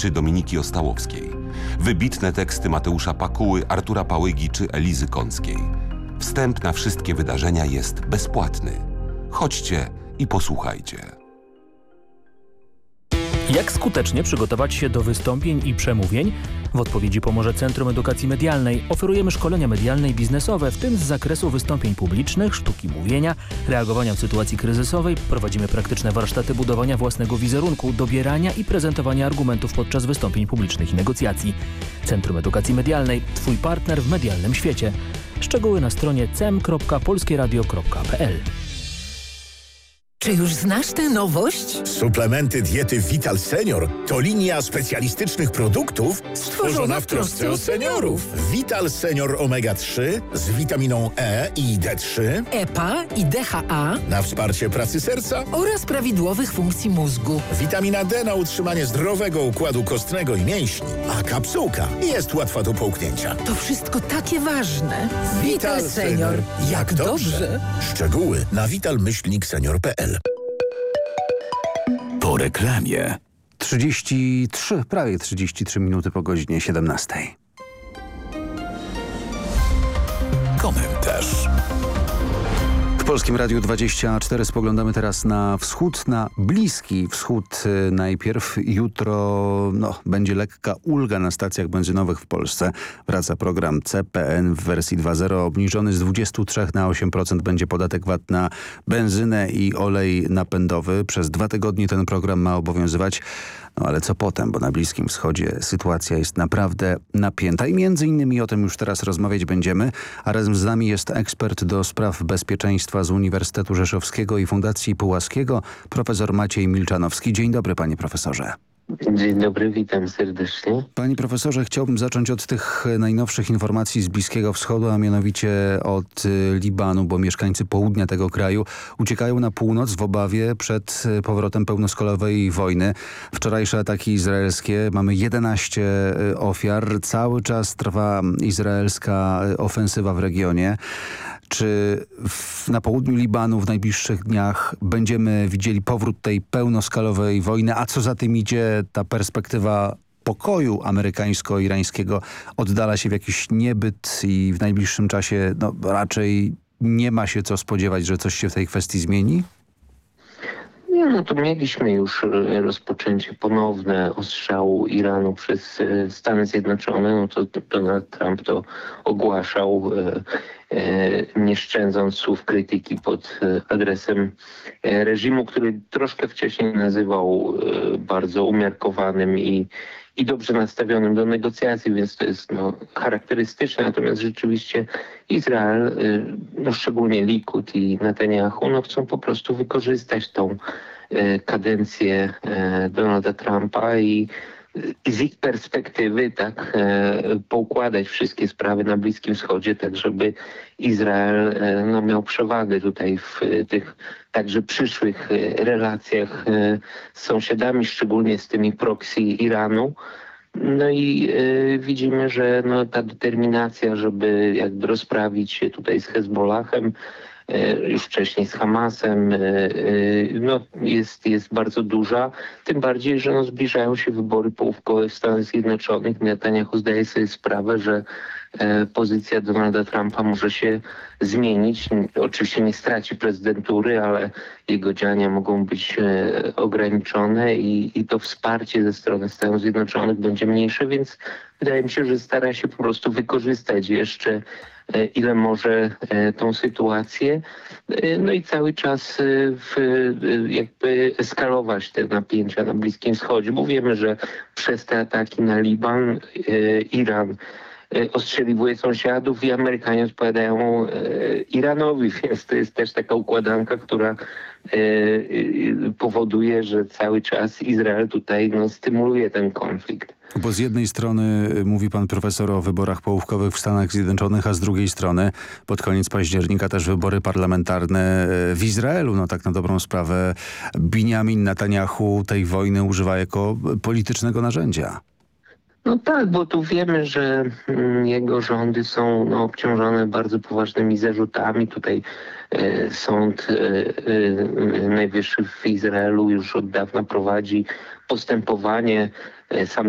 czy Dominiki Ostałowskiej. Wybitne teksty Mateusza Pakuły, Artura Pałygi czy Elizy Kąckiej. Wstęp na wszystkie wydarzenia jest bezpłatny. Chodźcie i posłuchajcie. Jak skutecznie przygotować się do wystąpień i przemówień? W odpowiedzi pomoże Centrum Edukacji Medialnej. Oferujemy szkolenia medialne i biznesowe, w tym z zakresu wystąpień publicznych, sztuki mówienia, reagowania w sytuacji kryzysowej. Prowadzimy praktyczne warsztaty budowania własnego wizerunku, dobierania i prezentowania argumentów podczas wystąpień publicznych i negocjacji. Centrum Edukacji Medialnej. Twój partner w medialnym świecie. Szczegóły na stronie cem.polskieradio.pl. Czy już znasz tę nowość? Suplementy diety Vital Senior to linia specjalistycznych produktów stworzona w trosce o seniorów. Vital Senior Omega 3 z witaminą E i D3, EPA i DHA na wsparcie pracy serca oraz prawidłowych funkcji mózgu. witamina D na utrzymanie zdrowego układu kostnego i mięśni, a kapsułka jest łatwa do połknięcia. To wszystko takie ważne. Vital Senior. Jak dobrze. Szczegóły na vital-senior.pl. Po reklamie. 33, prawie 33 minuty po godzinie 17. Komentarz. W Polskim Radiu 24 spoglądamy teraz na wschód, na Bliski Wschód najpierw. Jutro będzie lekka ulga na stacjach benzynowych w Polsce. Wraca program CPN w wersji 2.0. Obniżony z 23 na 8% będzie podatek VAT na benzynę i olej napędowy. Przez 2 tygodnie ten program ma obowiązywać. No ale co potem, bo na Bliskim Wschodzie sytuacja jest naprawdę napięta i między innymi o tym już teraz rozmawiać będziemy, a razem z nami jest ekspert do spraw bezpieczeństwa z Uniwersytetu Rzeszowskiego i Fundacji Pułaskiego, profesor Maciej Milczanowski. Dzień dobry, panie profesorze. Dzień dobry, witam serdecznie. Panie profesorze, chciałbym zacząć od tych najnowszych informacji z Bliskiego Wschodu, a mianowicie od Libanu, bo mieszkańcy południa tego kraju uciekają na północ w obawie przed powrotem pełnoskalowej wojny. Wczorajsze ataki izraelskie, mamy 11 ofiar. Cały czas trwa izraelska ofensywa w regionie. Czy na południu Libanu w najbliższych dniach będziemy widzieli powrót tej pełnoskalowej wojny, a co za tym idzie, ta perspektywa pokoju amerykańsko-irańskiego oddala się w jakiś niebyt i w najbliższym czasie raczej nie ma się co spodziewać, że coś się w tej kwestii zmieni? Nie, to mieliśmy już rozpoczęcie ponowne ostrzału Iranu przez Stany Zjednoczone. To Donald Trump to ogłaszał, nie szczędząc słów krytyki pod adresem reżimu, który troszkę wcześniej nazywał bardzo umiarkowanym i dobrze nastawionym do negocjacji, więc to jest charakterystyczne. Natomiast rzeczywiście Izrael, szczególnie Likud i Netanyahu, chcą po prostu wykorzystać tą kadencję Donalda Trumpa i z ich perspektywy poukładać wszystkie sprawy na Bliskim Wschodzie, tak żeby Izrael miał przewagę tutaj w tych także przyszłych relacjach z sąsiadami, szczególnie z tymi proxy Iranu. No i widzimy, że ta determinacja, żeby jakby rozprawić się tutaj z Hezbollahem, już wcześniej z Hamasem, jest bardzo duża. Tym bardziej, że zbliżają się wybory połówkowe w Stanach Zjednoczonych. Netanyahu zdaje sobie sprawę, że pozycja Donalda Trumpa może się zmienić. Oczywiście nie straci prezydentury, ale jego działania mogą być ograniczone i to wsparcie ze strony Stanów Zjednoczonych będzie mniejsze, więc wydaje mi się, że stara się po prostu wykorzystać jeszcze ile może tą sytuację, i cały czas jakby eskalować te napięcia na Bliskim Wschodzie, bo wiemy, że przez te ataki na Liban Iran ostrzeliwuje sąsiadów i Amerykanie odpowiadają Iranowi, więc to jest też taka układanka, która powoduje, że cały czas Izrael tutaj stymuluje ten konflikt. Bo z jednej strony mówi pan profesor o wyborach połówkowych w Stanach Zjednoczonych, a z drugiej strony pod koniec października też wybory parlamentarne w Izraelu. Tak na dobrą sprawę Binjamin Netanyahu tej wojny używa jako politycznego narzędzia. Tak, bo tu wiemy, że jego rządy są obciążone bardzo poważnymi zarzutami. Tutaj Sąd Najwyższy w Izraelu już od dawna prowadzi postępowanie. Sam